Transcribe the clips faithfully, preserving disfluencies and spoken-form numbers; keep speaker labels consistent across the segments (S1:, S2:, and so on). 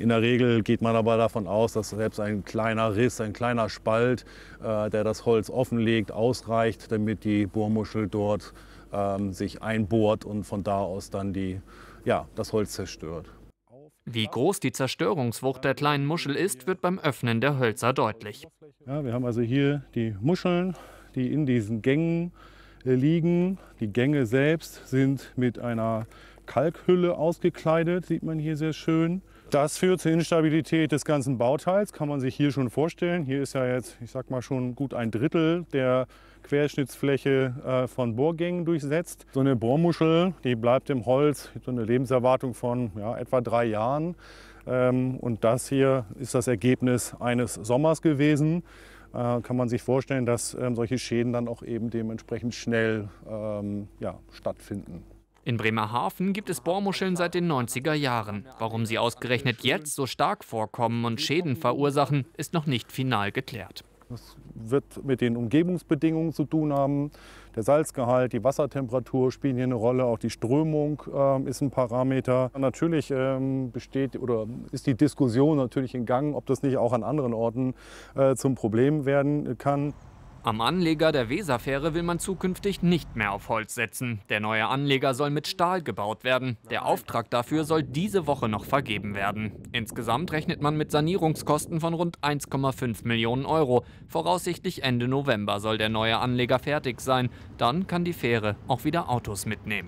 S1: In der Regel geht man aber davon aus, dass selbst ein kleiner Riss, ein kleiner Spalt, äh, der das Holz offenlegt, ausreicht, damit die Bohrmuschel dort ähm, sich einbohrt und von da aus dann die, ja, das Holz zerstört.
S2: Wie groß die Zerstörungswucht der kleinen Muschel ist, wird beim Öffnen der Hölzer deutlich.
S1: Ja, wir haben also hier die Muscheln, die in diesen Gängen liegen. Die Gänge selbst sind mit einer Kalkhülle ausgekleidet, sieht man hier sehr schön. Das führt zur Instabilität des ganzen Bauteils, kann man sich hier schon vorstellen. Hier ist ja jetzt, ich sag mal, schon gut ein Drittel der Querschnittsfläche äh, von Bohrgängen durchsetzt. So eine Bohrmuschel, die bleibt im Holz, hat so eine Lebenserwartung von ja, etwa drei Jahren. Ähm, und das hier ist das Ergebnis eines Sommers gewesen. Äh, kann man sich vorstellen, dass ähm, solche Schäden dann auch eben dementsprechend schnell ähm, ja, stattfinden.
S2: In Bremerhaven gibt es Bohrmuscheln seit den neunziger Jahren. Warum sie ausgerechnet jetzt so stark vorkommen und Schäden verursachen, ist noch nicht final geklärt.
S1: Das wird mit den Umgebungsbedingungen zu tun haben. Der Salzgehalt, die Wassertemperatur spielen hier eine Rolle, auch die Strömung äh, ist ein Parameter. Natürlich ähm, besteht oder ist die Diskussion natürlich in Gang, ob das nicht auch an anderen Orten äh, zum Problem werden kann.
S2: Am Anleger der Weserfähre will man zukünftig nicht mehr auf Holz setzen. Der neue Anleger soll mit Stahl gebaut werden. Der Auftrag dafür soll diese Woche noch vergeben werden. Insgesamt rechnet man mit Sanierungskosten von rund eins Komma fünf Millionen Euro. Voraussichtlich Ende November soll der neue Anleger fertig sein. Dann kann die Fähre auch wieder Autos mitnehmen.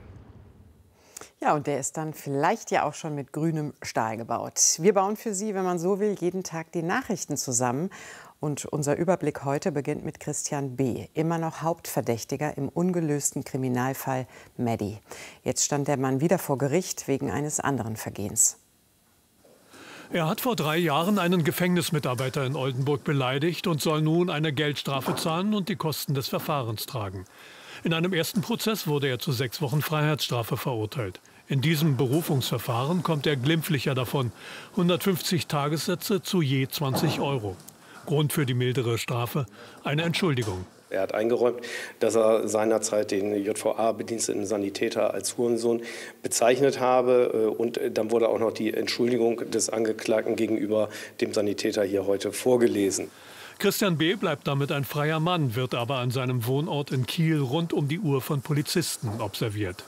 S3: Ja, und der ist dann vielleicht ja auch schon mit grünem Stahl gebaut. Wir bauen für Sie, wenn man so will, jeden Tag die Nachrichten zusammen. Und unser Überblick heute beginnt mit Christian B., immer noch Hauptverdächtiger im ungelösten Kriminalfall Maddie. Jetzt stand der Mann wieder vor Gericht wegen eines anderen Vergehens.
S4: Er hat vor drei Jahren einen Gefängnismitarbeiter in Oldenburg beleidigt und soll nun eine Geldstrafe zahlen und die Kosten des Verfahrens tragen. In einem ersten Prozess wurde er zu sechs Wochen Freiheitsstrafe verurteilt. In diesem Berufungsverfahren kommt er glimpflicher davon. hundertfünfzig Tagessätze zu je zwanzig Euro. Grund für die mildere Strafe: eine Entschuldigung.
S5: Er hat eingeräumt, dass er seinerzeit den J V A-bediensteten Sanitäter als Hurensohn bezeichnet habe. Und dann wurde auch noch die Entschuldigung des Angeklagten gegenüber dem Sanitäter hier heute vorgelesen.
S4: Christian B. bleibt damit ein freier Mann, wird aber an seinem Wohnort in Kiel rund um die Uhr von Polizisten observiert.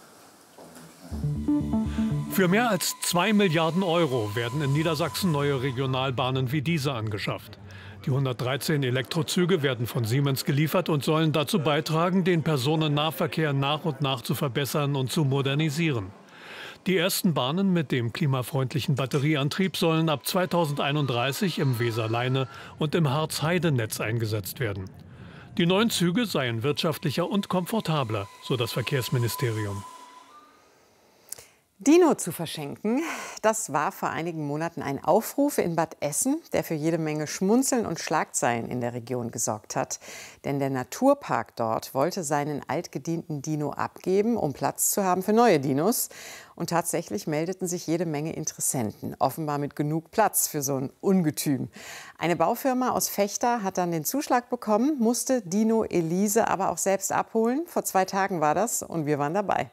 S4: Für mehr als zwei Milliarden Euro werden in Niedersachsen neue Regionalbahnen wie diese angeschafft. Die hundertdreizehn Elektrozüge werden von Siemens geliefert und sollen dazu beitragen, den Personennahverkehr nach und nach zu verbessern und zu modernisieren. Die ersten Bahnen mit dem klimafreundlichen Batterieantrieb sollen ab zweitausendeinunddreißig im Weser-Leine und im Harz-Heide-Netz eingesetzt werden. Die neuen Züge seien wirtschaftlicher und komfortabler, so das Verkehrsministerium.
S3: Dino zu verschenken, das war vor einigen Monaten ein Aufruf in Bad Essen, der für jede Menge Schmunzeln und Schlagzeilen in der Region gesorgt hat. Denn der Naturpark dort wollte seinen altgedienten Dino abgeben, um Platz zu haben für neue Dinos. Und tatsächlich meldeten sich jede Menge Interessenten, offenbar mit genug Platz für so ein Ungetüm. Eine Baufirma aus Vechta hat dann den Zuschlag bekommen, musste Dino Elise aber auch selbst abholen. Vor zwei Tagen war das und wir waren dabei.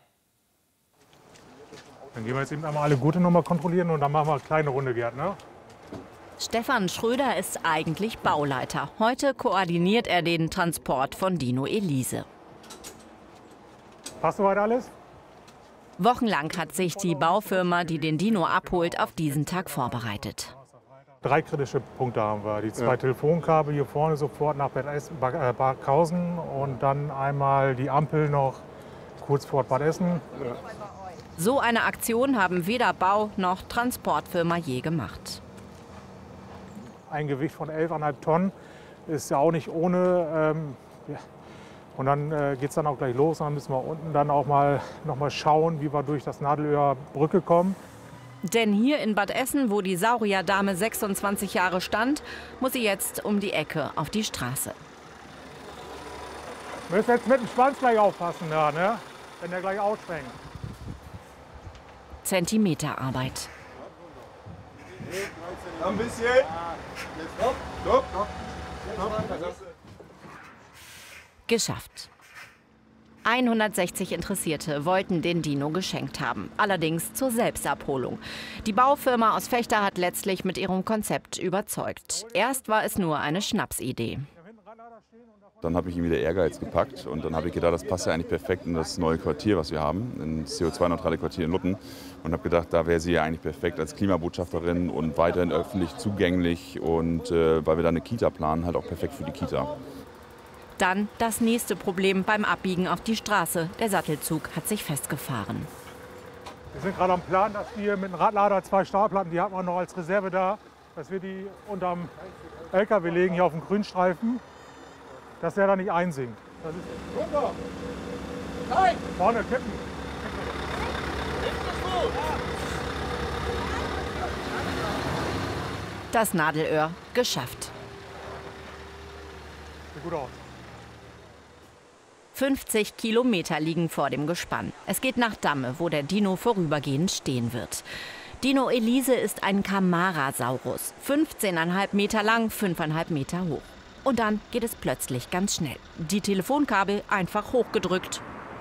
S6: Dann gehen wir jetzt eben einmal alle Gurte noch mal kontrollieren und dann machen wir eine kleine Runde, Gerd, ne?
S7: Stefan Schröder ist eigentlich Bauleiter. Heute koordiniert er den Transport von Dino Elise.
S6: Passt soweit alles?
S7: Wochenlang hat sich die Baufirma, die den Dino abholt, auf diesen Tag vorbereitet.
S6: Drei kritische Punkte haben wir. Die zwei ja. Telefonkabel hier vorne sofort nach Bad Essen, Barkhausen und dann einmal die Ampel noch kurz vor Bad Essen. Ja.
S7: So eine Aktion haben weder Bau- noch Transportfirma je gemacht.
S6: Ein Gewicht von elf Komma fünf Tonnen ist ja auch nicht ohne. Ähm, ja. Und dann äh, geht es dann auch gleich los. Und dann müssen wir unten dann auch mal, noch mal schauen, wie wir durch das Nadelöhr Brücke kommen.
S7: Denn hier in Bad Essen, wo die Saurierdame sechsundzwanzig Jahre stand, muss sie jetzt um die Ecke auf die Straße.
S6: Wir müssen jetzt mit dem Schwanz gleich aufpassen, ja, ne? Wenn der gleich ausschwenkt.
S7: Zentimeterarbeit.
S8: Ein bisschen. Stopp, stopp, stopp.
S7: Geschafft. hundertsechzig Interessierte wollten den Dino geschenkt haben, allerdings zur Selbstabholung. Die Baufirma aus Vechta hat letztlich mit ihrem Konzept überzeugt. Erst war es nur eine Schnapsidee.
S9: Dann habe ich ihn wieder Ehrgeiz gepackt und dann habe ich gedacht, das passt ja eigentlich perfekt in das neue Quartier, was wir haben, ein C O zwei neutrale Quartier in Lutten. Und habe gedacht, da wäre sie ja eigentlich perfekt als Klimabotschafterin und weiterhin öffentlich zugänglich und äh, weil wir da eine Kita planen, halt auch perfekt für die Kita.
S7: Dann das nächste Problem beim Abbiegen auf die Straße. Der Sattelzug hat sich festgefahren.
S6: Wir sind gerade am Plan, dass wir mit dem Radlader zwei Stahlplatten, die hatten wir noch als Reserve da, dass wir die unterm L K W legen, hier auf dem Grünstreifen, dass der da nicht einsinkt. Das ist runter! Nein! Vorne kippen!
S7: Das Nadelöhr geschafft.
S6: Sieht gut aus.
S7: fünfzig Kilometer liegen vor dem Gespann. Es geht nach Damme, wo der Dino vorübergehend stehen wird. Dino Elise ist ein Camarasaurus, fünfzehn Komma fünf Meter lang, fünf Komma fünf Meter hoch. Und dann geht es plötzlich ganz schnell. Die Telefonkabel einfach hochgedrückt.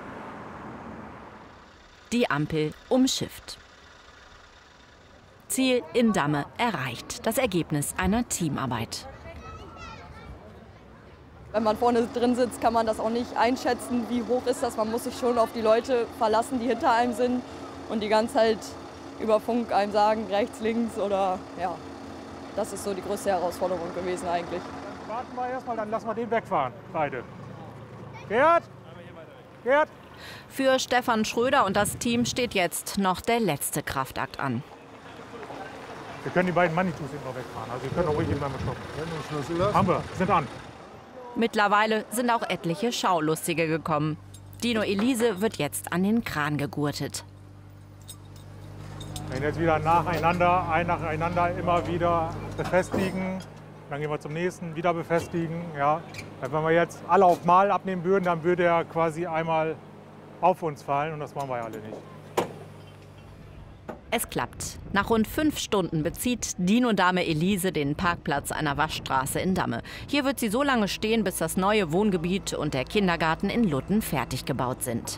S7: Die Ampel umschifft. Ziel in Damme erreicht. Das Ergebnis einer Teamarbeit.
S10: Wenn man vorne drin sitzt, kann man das auch nicht einschätzen, wie hoch ist das. Man muss sich schon auf die Leute verlassen, die hinter einem sind und die ganze Zeit über Funk einem sagen, rechts, links oder ja. Das ist so die größte Herausforderung gewesen eigentlich.
S6: Dann warten wir erstmal, dann lassen wir den wegfahren, beide. Gerd? Gerd?
S7: Für Stefan Schröder und das Team steht jetzt noch der letzte Kraftakt an.
S6: Wir können die beiden Manitous eben noch wegfahren, also wir können auch ruhig eben einmal stoppen. Haben wir, sind an.
S7: Mittlerweile sind auch etliche Schaulustige gekommen. Dino Elise wird jetzt an den Kran gegurtet.
S6: Wir jetzt wieder nacheinander, ein nacheinander immer wieder befestigen. Dann gehen wir zum nächsten, wieder befestigen. Ja. Wenn wir jetzt alle auf Mal abnehmen würden, dann würde er quasi einmal auf uns fallen und das machen wir ja alle nicht.
S7: Es klappt. Nach rund fünf Stunden bezieht Dino-Dame Elise den Parkplatz einer Waschstraße in Damme. Hier wird sie so lange stehen, bis das neue Wohngebiet und der Kindergarten in Lutten fertig gebaut sind.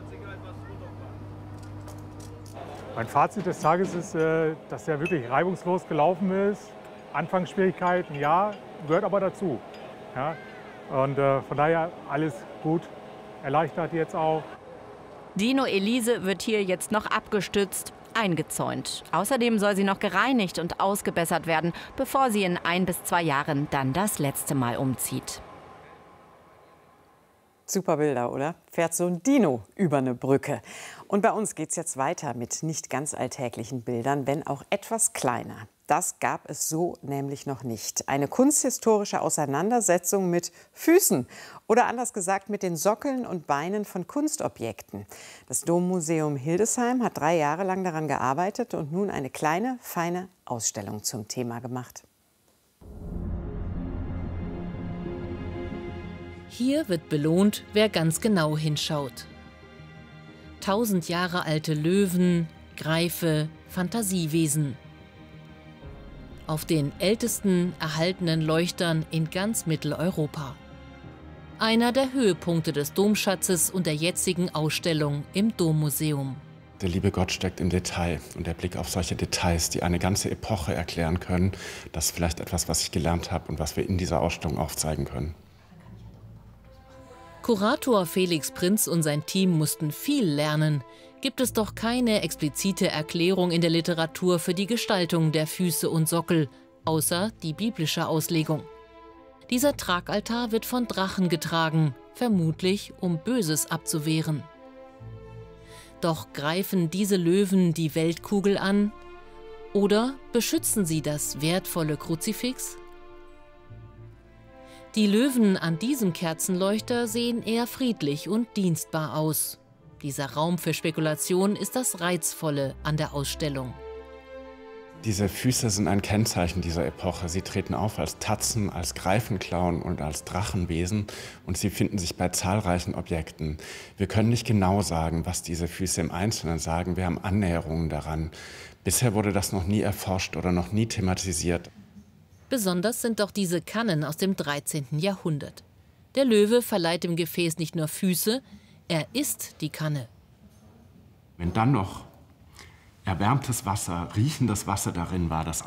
S6: Mein Fazit des Tages ist, dass er wirklich reibungslos gelaufen ist. Anfangsschwierigkeiten, ja, gehört aber dazu. Ja? Und von daher alles gut, erleichtert jetzt auch.
S7: Dino Elise wird hier jetzt noch abgestützt, eingezäunt. Außerdem soll sie noch gereinigt und ausgebessert werden, bevor sie in ein bis zwei Jahren dann das letzte Mal umzieht.
S3: Super Bilder, oder? Fährt so ein Dino über eine Brücke. Und bei uns geht es jetzt weiter mit nicht ganz alltäglichen Bildern, wenn auch etwas kleiner. Das gab es so nämlich noch nicht. Eine kunsthistorische Auseinandersetzung mit Füßen oder anders gesagt mit den Sockeln und Beinen von Kunstobjekten. Das Dommuseum Hildesheim hat drei Jahre lang daran gearbeitet und nun eine kleine, feine Ausstellung zum Thema gemacht.
S11: Hier wird belohnt, wer ganz genau hinschaut. Tausend Jahre alte Löwen, Greife, Fantasiewesen. Auf den ältesten erhaltenen Leuchtern in ganz Mitteleuropa. Einer der Höhepunkte des Domschatzes und der jetzigen Ausstellung im Dommuseum.
S12: Der liebe Gott steckt im Detail und der Blick auf solche Details, die eine ganze Epoche erklären können, das ist vielleicht etwas, was ich gelernt habe und was wir in dieser Ausstellung aufzeigen können.
S11: Kurator Felix Prinz und sein Team mussten viel lernen. Gibt es doch keine explizite Erklärung in der Literatur für die Gestaltung der Füße und Sockel, außer die biblische Auslegung. Dieser Tragaltar wird von Drachen getragen, vermutlich um Böses abzuwehren. Doch greifen diese Löwen die Weltkugel an? Oder beschützen sie das wertvolle Kruzifix? Die Löwen an diesem Kerzenleuchter sehen eher friedlich und dienstbar aus. Dieser Raum für Spekulation ist das Reizvolle an der Ausstellung.
S12: Diese Füße sind ein Kennzeichen dieser Epoche. Sie treten auf als Tatzen, als Greifenklauen und als Drachenwesen und sie finden sich bei zahlreichen Objekten. Wir können nicht genau sagen, was diese Füße im Einzelnen sagen. Wir haben Annäherungen daran. Bisher wurde das noch nie erforscht oder noch nie thematisiert.
S11: Besonders sind doch diese Kannen aus dem dreizehnten Jahrhundert. Der Löwe verleiht dem Gefäß nicht nur Füße, Er ist die Kanne.
S12: Wenn dann noch erwärmtes Wasser, riechendes Wasser darin war, das